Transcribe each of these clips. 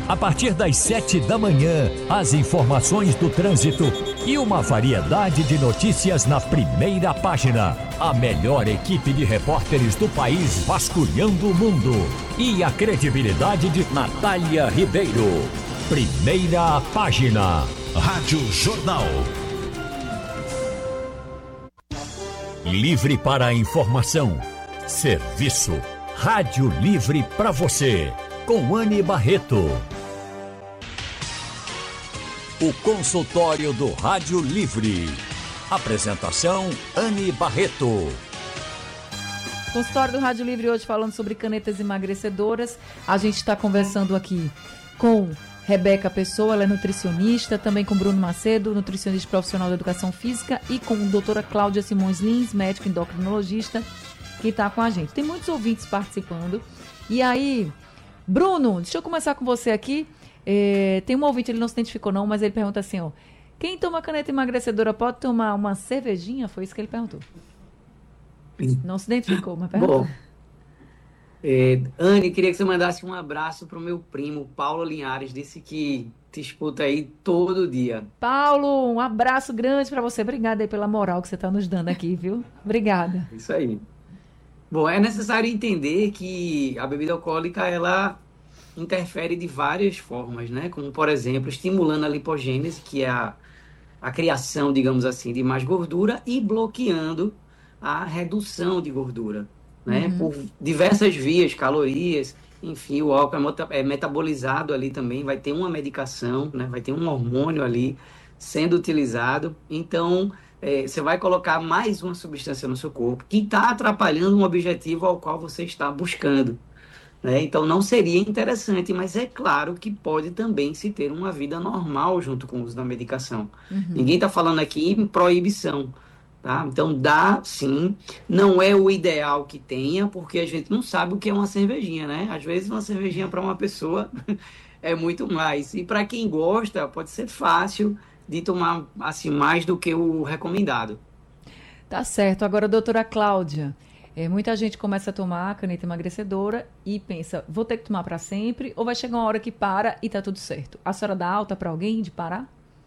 A partir das 7 da manhã, as informações do trânsito e uma variedade de notícias na primeira página. A melhor equipe de repórteres do país vasculhando o mundo. E a credibilidade de Natália Ribeiro. Primeira página. Rádio Jornal. Livre para a informação. Serviço. Rádio Livre para você. Com Anne Barreto. O consultório do Rádio Livre. Apresentação Anne Barreto. Consultório do Rádio Livre hoje falando sobre canetas emagrecedoras. A gente está conversando aqui com Rebeca Pessoa, ela é nutricionista, também com Bruno Macedo, nutricionista profissional da educação física, e com a doutora Cláudia Simões Lins, médico endocrinologista, que está com a gente. Tem muitos ouvintes participando. E aí, Bruno, deixa eu começar com você aqui. Tem um ouvinte, ele não se identificou não, mas ele pergunta assim, ó, quem toma caneta emagrecedora pode tomar uma cervejinha? Foi isso que ele perguntou. Não se identificou, mas perguntou. Bom, Anne, queria que você mandasse um abraço para o meu primo, Paulo Linhares, disse que te escuta aí todo dia. Paulo, um abraço grande para você. Obrigada aí pela moral que você está nos dando aqui, viu? Obrigada. Isso aí. Bom, é necessário entender que a bebida alcoólica, ela interfere de várias formas, né? Como, por exemplo, estimulando a lipogênese, que é a criação, digamos assim, de mais gordura, e bloqueando a redução de gordura, né? Por diversas vias, calorias, enfim, o álcool é metabolizado ali também, vai ter uma medicação, né? Vai ter um hormônio ali sendo utilizado, então você vai colocar mais uma substância no seu corpo que está atrapalhando um objetivo ao qual você está buscando, né? Então não seria interessante, mas é claro que pode também se ter uma vida normal junto com o uso da medicação. Ninguém está falando aqui em proibição, tá? Então dá sim, não é o ideal que tenha, porque a gente não sabe o que é uma cervejinha, né? Às vezes uma cervejinha para uma pessoa é muito mais, e para quem gosta pode ser fácil de tomar assim mais do que o recomendado. Tá certo. Agora, doutora Cláudia, muita gente começa a tomar a caneta emagrecedora e pensa, vou ter que tomar para sempre, ou vai chegar uma hora que para e tá tudo certo? A senhora dá alta para alguém de parar?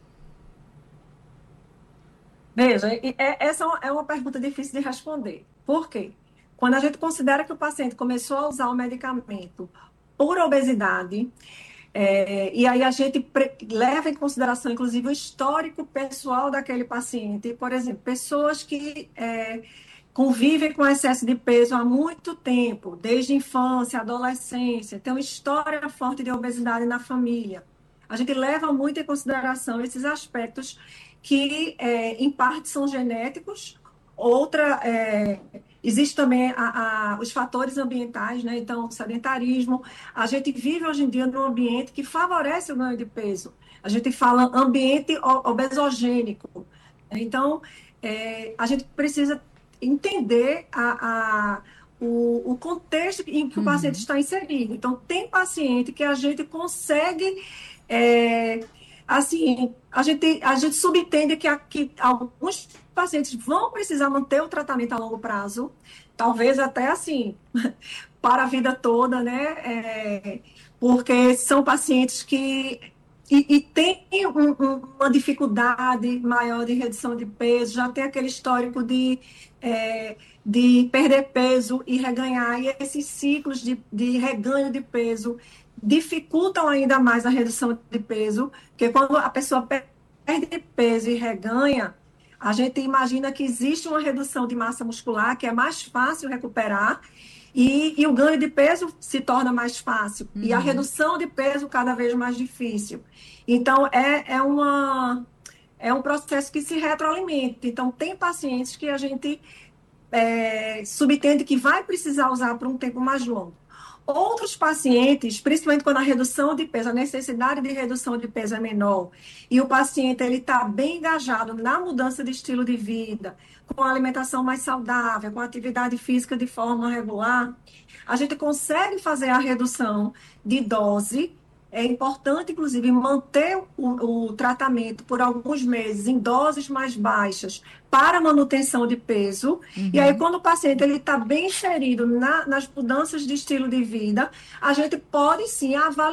Veja, essa é uma pergunta difícil de responder. Por quê? Quando a gente considera que o paciente começou a usar o medicamento por obesidade, e aí a gente leva em consideração, inclusive, o histórico pessoal daquele paciente. Por exemplo, pessoas que convivem com excesso de peso há muito tempo, desde infância, adolescência, tem uma história forte de obesidade na família. A gente leva muito em consideração esses aspectos que, em parte, são genéticos. Existe também os fatores ambientais, né? Então, o sedentarismo. A gente vive hoje em dia num ambiente que favorece o ganho de peso. A gente fala ambiente obesogênico. Então, a gente precisa entender o contexto em que o paciente está inserido. Então, tem paciente que a gente consegue... assim, a gente subentende que alguns pacientes vão precisar manter o tratamento a longo prazo, talvez até assim, para a vida toda, né? Porque são pacientes que têm uma dificuldade maior de redução de peso, já tem aquele histórico de perder peso e reganhar, e esses ciclos de reganho de peso dificultam ainda mais a redução de peso, porque quando a pessoa perde peso e reganha, a gente imagina que existe uma redução de massa muscular, que é mais fácil recuperar, e o ganho de peso se torna mais fácil, e a redução de peso cada vez mais difícil. Então, é um processo que se retroalimenta. Então, tem pacientes que a gente subentende que vai precisar usar por um tempo mais longo. Outros pacientes, principalmente quando a redução de peso, a necessidade de redução de peso é menor, e o paciente está bem engajado na mudança de estilo de vida, com a alimentação mais saudável, com a atividade física de forma regular, a gente consegue fazer a redução de dose. É importante, inclusive, manter o tratamento por alguns meses em doses mais baixas para manutenção de peso. E aí, quando o paciente está bem inserido nas mudanças de estilo de vida, a gente pode sim avaliar